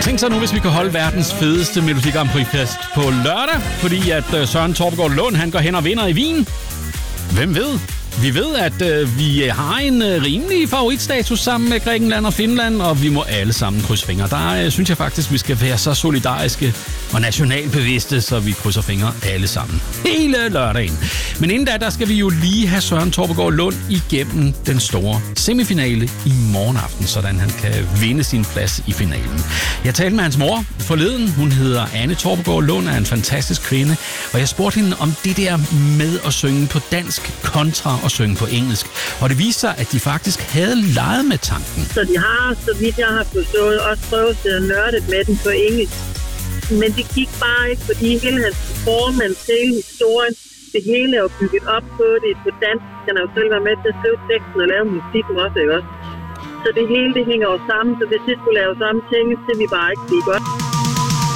Tænk så nu, hvis vi kan holde verdens fedeste Melodi Grand Prix-fest på lørdag, fordi at Søren Torpegaard Lund, han går hen og vinder i Wien. Hvem ved? Vi ved, at vi har en rimelig favoritstatus sammen med Grækenland og Finland, og vi må alle sammen krydse fingre. Der synes jeg faktisk, vi skal være så solidariske og nationalbevidste, så vi krydser fingre alle sammen. Hele lørdagen. Men inden da, der skal vi jo lige have Søren Torpegaard Lund igennem den store semifinale i morgen aften, sådan han kan vinde sin plads i finalen. Jeg talte med hans mor forleden. Hun hedder Anne Torpegaard Lund, er en fantastisk kvinde, og jeg spurgte hende om det der med at synge på dansk kontra at synge på engelsk. Og det viste sig, at de faktisk havde leget med tanken. Så de har, så vidt jeg har forstået, også prøvet at nørde med den på engelsk. Men det gik bare ikke, fordi hele hans performance, hele historien, det hele er jo bygget op på det på dansk. Han har jo selv været med til at skrive teksten og lave musikken også, ikke også? Så det hele, det hænger jo sammen, så hvis det skulle lave samme ting, så vi bare ikke blive godt.